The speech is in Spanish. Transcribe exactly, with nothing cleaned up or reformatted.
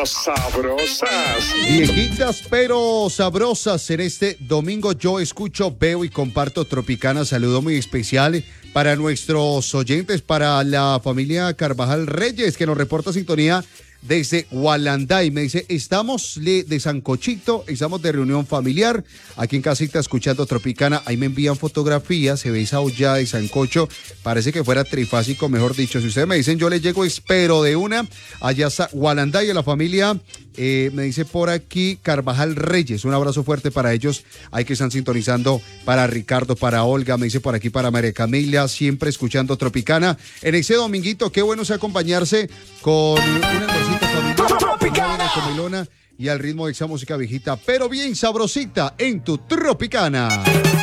pero sabrosas. Viejitas pero sabrosas. En este domingo yo escucho, veo y comparto Tropicana. Saludo muy especial para nuestros oyentes, para la familia Carvajal Reyes, que nos reporta sintonía desde Gualanday. Me dice, estamos de sancochito, estamos de reunión familiar, aquí en casita escuchando Tropicana. Ahí me envían fotografías, se ve esa olla de sancocho, parece que fuera trifásico, mejor dicho. Si ustedes me dicen, yo les llego, espero de una, allá está Gualanday, a la familia, eh, me dice por aquí Carvajal Reyes. Un abrazo fuerte para ellos, ahí que están sintonizando, para Ricardo, para Olga, me dice por aquí para María Camila, siempre escuchando Tropicana. En ese dominguito, qué bueno es acompañarse con una cosita familiar, comilona y al ritmo de esa música viejita, pero bien sabrosita en tu Tropicana.